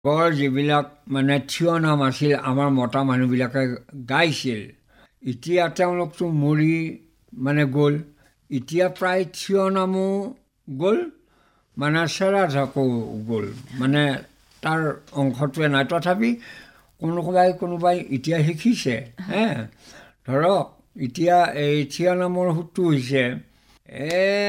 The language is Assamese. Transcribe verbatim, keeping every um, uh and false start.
আগৰ যিবিলাক মানে থিয় নাম আছিল আমাৰ মতা মানুহবিলাকে গাইছিল, এতিয়া তেওঁলোকতো মৰি মানে গ'ল। এতিয়া প্ৰায় থিয় নামো গ'ল, মানে চেৰাঢাকো গ'ল, মানে তাৰ অংশটোৱে নাই। তথাপি কোনোবাই কোনোবাই এতিয়া শিকিছে। হে ধৰক এতিয়া এই থিয় নামৰ সুৰটো হৈছে এ